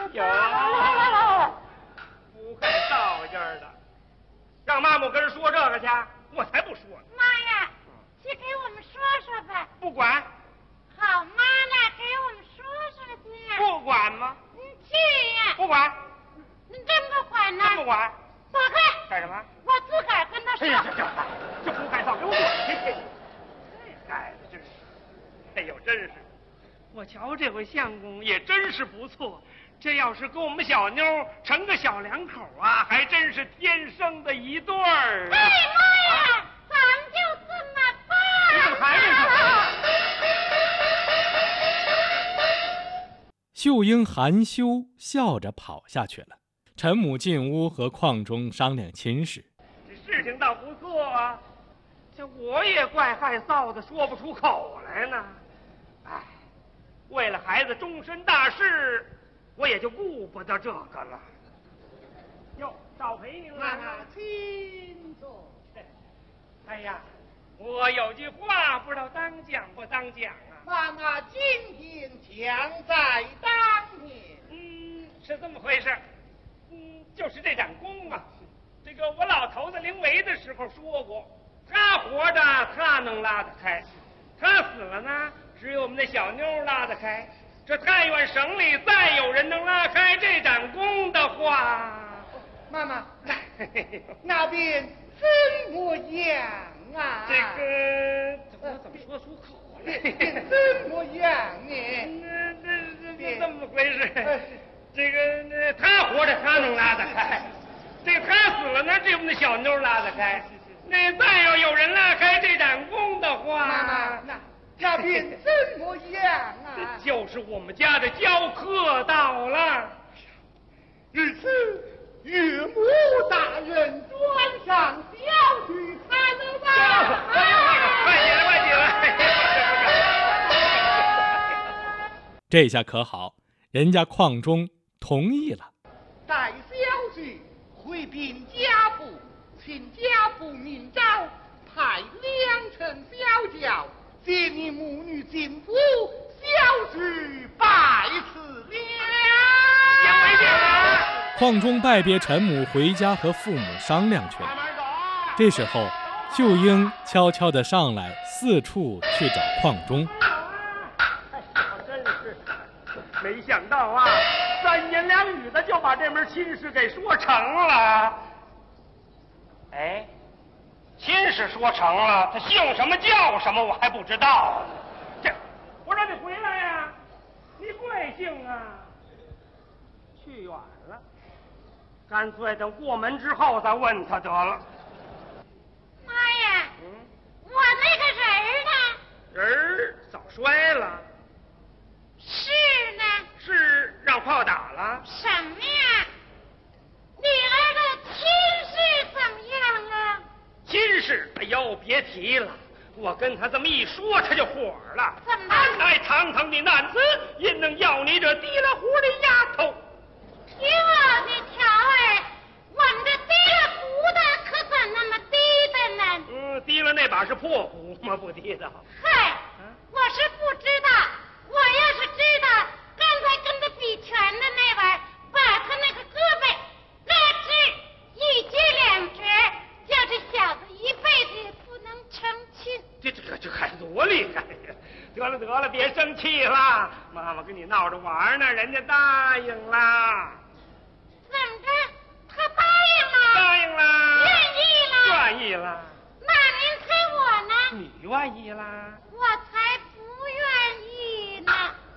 有，不看道家的，让妈妈跟人说这个去，我才不说呢。 妈呀，去给我们说说吧。 不管。 好妈呢，给我们说说去。 不管吗？ 你去呀。 不管。 你真不管呢？ 真不管。 走开。 干什么？ 我自个儿跟他说。 哎呀，这不该造，给我滚去！这孩子真是，哎呦，真是。我瞧这回相公也真是不错，这要是跟我们小妞成个小两口啊，还真是天生的一对儿。 哎妈呀，咱们就这么办。 你怎么还没说？ 秀英含羞笑着跑下去了。陈母进屋和邝中商量亲事。 这事情倒不错啊，这我也怪害臊的，说不出口来呢。哎。为了孩子终身大事，我也就顾不得这个了。哟，少陪您了。 请坐。 哎呀，我有句话不知道当讲不当讲啊。 妈妈今天强在当年。 是这么回事。就是这展公啊，这个我老头子临危的时候说过，他活着他能拉得开，他死了呢。只有我们那小妞拉得开，这太原省里再有人能拉开这盏弓的话， 妈妈，那边怎么样啊？ 这个我怎么说出口来？ 怎么样呢？ 这这么回事？这个他活着他能拉得开，这个他死了呢，只有我们那小妞拉得开。那再要有人拉开这盏弓的话， 妈妈那边怎么样啊？ 就是我们家的教课到了。 日此岳母大人转上小婿才能吧？ 快起来，快起来！ 这下可好，人家邝中同意了。 待小婿回禀家父，请家父明诏，派2乘小轿接你母女进府，小婿拜辞了。 邝中拜别陈母，回家和父母商量去了。这时候，秀英悄悄地上来，四处去找邝中。 真是没想到啊，3言2语的就把这门亲事给说成了。哎，亲事说成了，他姓什么叫什么我还不知道。这，我让你回来呀，你贵姓啊？去远了，干脆等过门之后再问他得了。 妈呀，我那个人呢？ 人早摔了。 是呢？ 是让炮打了。 什么呀？女儿的亲事怎么样啊？ 亲事，哎呦，别提了，我跟他这么一说，他就火了。 怎么？ 安来堂堂的男子，也能要你这提了壶的丫头？ 哟，你瞧儿，我们这提了壶的可怎那么低的呢？ 提了那把是破壶吗？不提的。 嗨，我是不知道，我要是知道，刚才跟他比拳的那玩意儿，把他那个胳膊咯吱一截2截，叫这小子一辈子也不能成亲。 这还多厉害呀！得了，别生气了，妈妈跟你闹着玩呢，人家答应了。 怎么着？他答应了？ 答应了。 愿意了？ 愿意了。 那您猜我呢？ 你愿意啦？ 我才不愿意呢。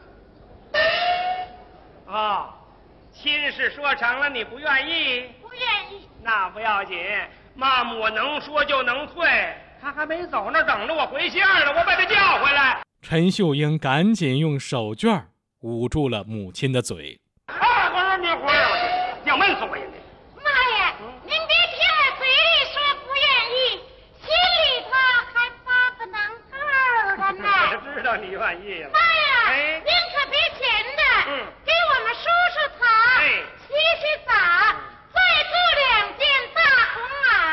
哦，亲事说成了，你不愿意？ 不愿意。 那不要紧，妈妈我能说就能退。他还没走那等着我回信呢，我把他叫回来。 陈秀英赶紧用手绢捂住了母亲的嘴。 我说你回来，我要闷死我也得。 妈呀，您别听我嘴里说不愿意，心里头还巴不能够的呢。 我知道你愿意了。 妈